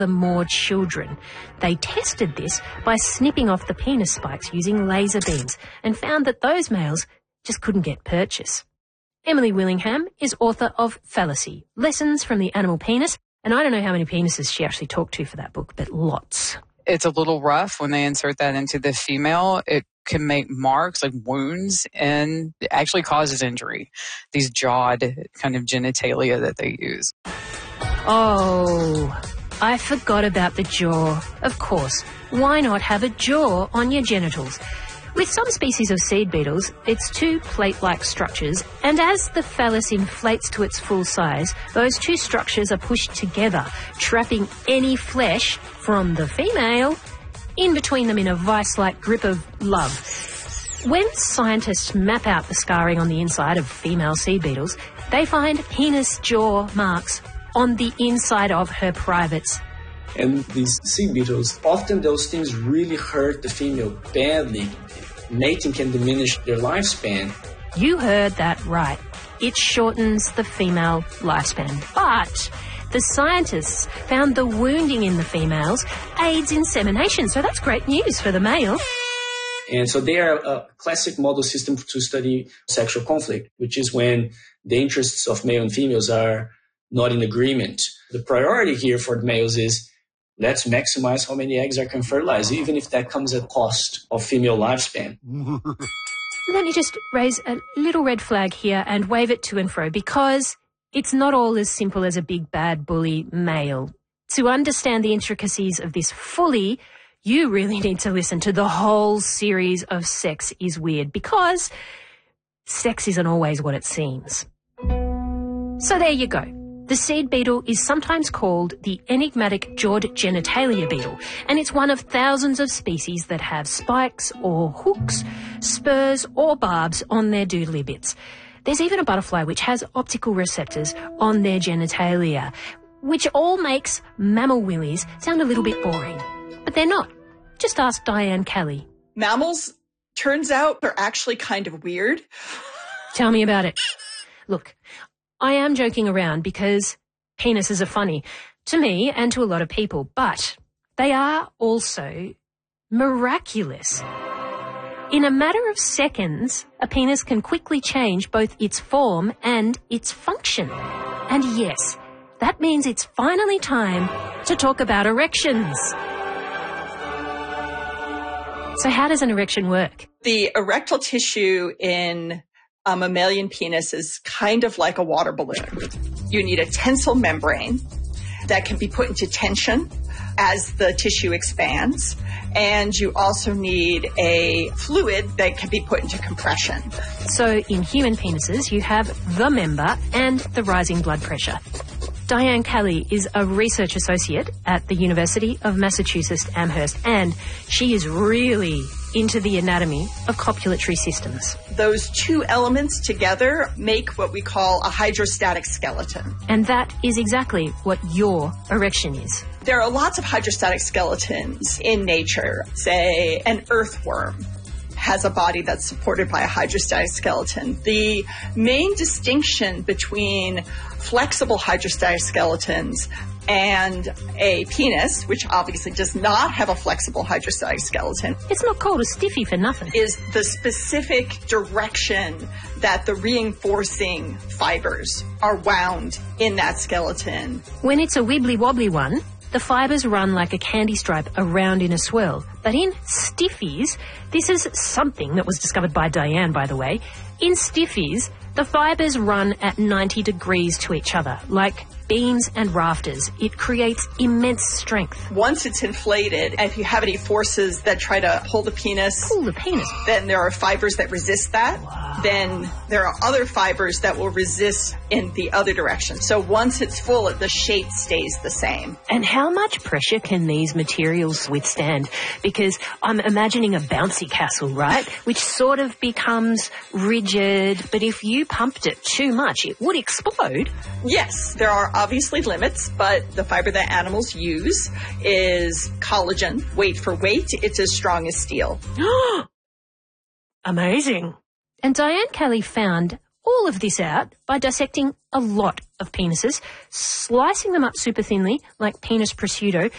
the more children. They tested this by snipping off the penis spikes using laser beams and found that those males just couldn't get purchase. Emily Willingham is author of Fallacy, Lessons from the Animal Penis, and I don't know how many penises she actually talked to for that book, but lots. It's a little rough when they insert that into the female. It can make marks, like wounds, and it actually causes injury. These jawed kind of genitalia that they use. Oh, I forgot about the jaw. Of course, why not have a jaw on your genitals? With some species of seed beetles, it's two plate-like structures, and as the phallus inflates to its full size, those two structures are pushed together, trapping any flesh from the female in between them in a vice-like grip of love. When scientists map out the scarring on the inside of female seed beetles, they find penis jaw marks on the inside of her privates. And these seed beetles, often those things really hurt the female badly. Mating can diminish their lifespan. You heard that right. It shortens the female lifespan. But the scientists found the wounding in the females aids insemination, so that's great news for the male. And so they are a classic model system to study sexual conflict, which is when the interests of male and females are not in agreement. The priority here for the males is let's maximize how many eggs are can fertilize, even if that comes at cost of female lifespan. Let me just raise a little red flag here and wave it to and fro, because it's not all as simple as a big bad bully male. To understand the intricacies of this fully, you really need to listen to the whole series of Sex is Weird, because sex isn't always what it seems. So there you go. The seed beetle is sometimes called the enigmatic jawed genitalia beetle, and it's one of thousands of species that have spikes or hooks, spurs or barbs on their doodly bits. There's even a butterfly which has optical receptors on their genitalia, which all makes mammal willies sound a little bit boring. But they're not. Just ask Diane Kelly. Mammals, turns out, are actually kind of weird. Tell me about it. Look, I am joking around because penises are funny to me and to a lot of people, but they are also miraculous. In a matter of seconds, a penis can quickly change both its form and its function. And yes, that means it's finally time to talk about erections. So how does an erection work? The erectile tissue in a mammalian penis is kind of like a water balloon. You need a tensile membrane that can be put into tension as the tissue expands. And you also need a fluid that can be put into compression. So in human penises, you have the member and the rising blood pressure. Diane Kelly is a research associate at the University of Massachusetts Amherst, and she is really into the anatomy of copulatory systems. Those two elements together make what we call a hydrostatic skeleton. And that is exactly what your erection is. There are lots of hydrostatic skeletons in nature. Say an earthworm has a body that's supported by a hydrostatic skeleton. The main distinction between flexible hydrostatic skeletons and a penis, which obviously does not have a flexible hydrostatic skeleton, it's not called a stiffy for nothing, is the specific direction that the reinforcing fibers are wound in that skeleton. When it's a wibbly-wobbly one, the fibres run like a candy stripe around in a swirl. But in stiffies, this is something that was discovered by Diane, by the way. In stiffies, the fibres run at 90 degrees to each other, like beams and rafters. It creates immense strength. Once it's inflated, if you have any forces that try to pull the penis, then there are fibers that resist that. Wow. Then there are other fibers that will resist in the other direction. So once it's full, the shape stays the same. And how much pressure can these materials withstand? Because I'm imagining a bouncy castle, right? Which sort of becomes rigid, but if you pumped it too much, it would explode. Yes, there are obviously limits, but the fiber that animals use is collagen. Weight for weight, it's as strong as steel. Amazing. And Diane Kelly found all of this out by dissecting a lot of penises, slicing them up super thinly like penis prosciutto,